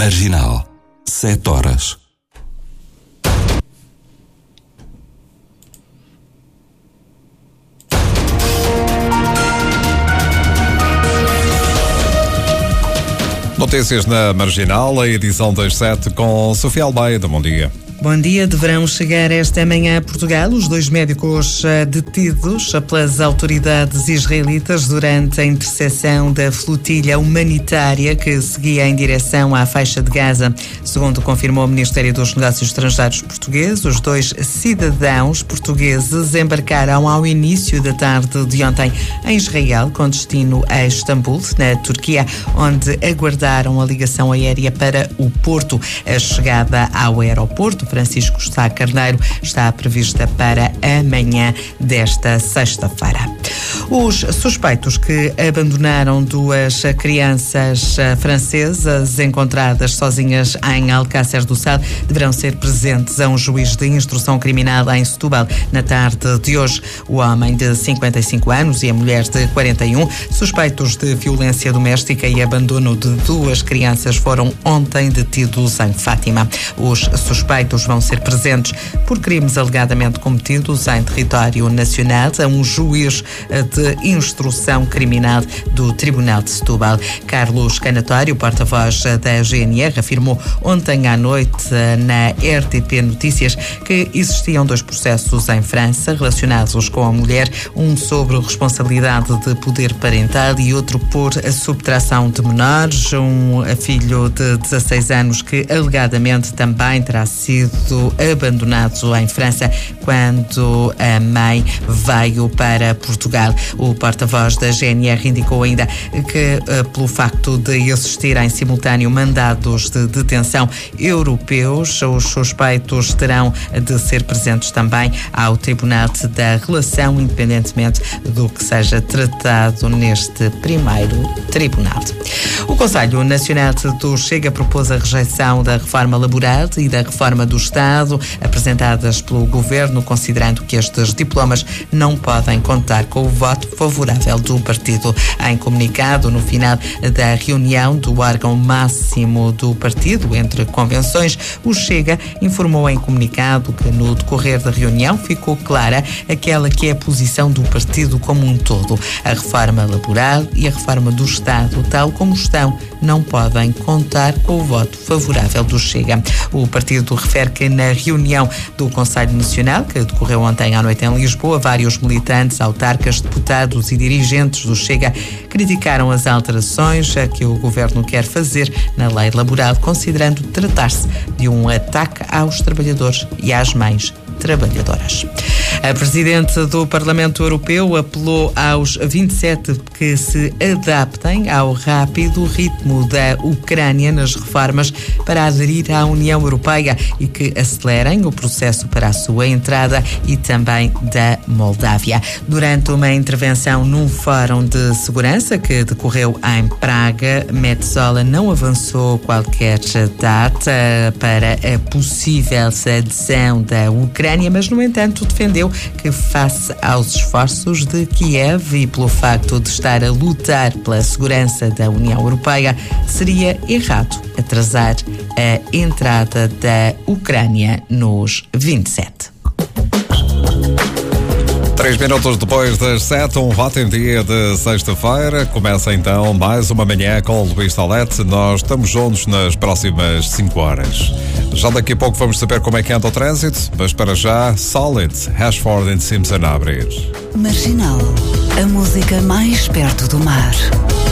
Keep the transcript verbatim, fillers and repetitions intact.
Marginal, sete horas. Notícias na Marginal, a edição das sete com Sofia Almeida. Bom dia. Bom dia. Deverão chegar esta manhã a Portugal os dois médicos detidos pelas autoridades israelitas durante a interseção da flotilha humanitária que seguia em direção à faixa de Gaza. Segundo confirmou o Ministério dos Negócios Estrangeiros português, os dois cidadãos portugueses embarcaram ao início da tarde de ontem em Israel, com destino a Istambul, na Turquia, onde aguardaram a ligação aérea para o Porto. A chegada ao aeroporto Francisco Sá Carneiro está prevista para amanhã desta sexta-feira. Os suspeitos que abandonaram duas crianças francesas encontradas sozinhas em Alcácer do Sal deverão ser presentes a um juiz de instrução criminal em Setúbal na tarde de hoje. O homem de cinquenta e cinco anos e a mulher de quarenta e um, suspeitos de violência doméstica e abandono de duas crianças, foram ontem detidos em Fátima. Os suspeitos vão ser presentes por crimes alegadamente cometidos em território nacional a um juiz de instrução criminal do Tribunal de Setúbal. Carlos Canatório, porta-voz da G N R, afirmou ontem à noite na R T P Notícias que existiam dois processos em França relacionados com a mulher, um sobre responsabilidade de poder parental e outro por subtração de menores. Um filho de dezasseis anos que alegadamente também terá sido abandonado em França quando a mãe veio para Portugal. O porta-voz da G N R indicou ainda que, pelo facto de existir em simultâneo mandados de detenção europeus, os suspeitos terão de ser presentes também ao Tribunal da Relação, independentemente do que seja tratado neste primeiro tribunal. O Conselho Nacional do Chega propôs a rejeição da reforma laboral e da reforma do Estado apresentadas pelo Governo, considerando que estes diplomas não podem contar com o voto favorável do partido. Em comunicado, no final da reunião do órgão máximo do partido, entre convenções, o Chega informou em comunicado que no decorrer da reunião ficou clara aquela que é a posição do partido como um todo. A reforma laboral e a reforma do Estado, tal como estão, não podem contar com o voto favorável do Chega. O partido refere que na reunião do Conselho Nacional, que decorreu ontem à noite em Lisboa, vários militantes, autarcas, deputados e dirigentes do Chega criticaram as alterações que o Governo quer fazer na lei laboral, considerando tratar-se de um ataque aos trabalhadores e às mães trabalhadoras. A Presidente do Parlamento Europeu apelou aos vinte e sete que se adaptem ao rápido ritmo da Ucrânia nas reformas para aderir à União Europeia e que acelerem o processo para a sua entrada, e também da Moldávia. Durante uma intervenção num fórum de segurança que decorreu em Praga, Metsola não avançou qualquer data para a possível adesão da Ucrânia, mas, no entanto, defendeu que, face aos esforços de Kiev e pelo facto de estar a lutar pela segurança da União Europeia, seria errado atrasar a entrada da Ucrânia nos vinte e sete. Três minutos depois das sete, um voto em dia de sexta-feira. Começa então mais uma manhã com o Luís Tolete. Nós estamos juntos nas próximas cinco horas. Já daqui a pouco vamos saber como é que anda o trânsito, mas para já, Solid, Ashford and Simpson a abrir. Marginal, a música mais perto do mar.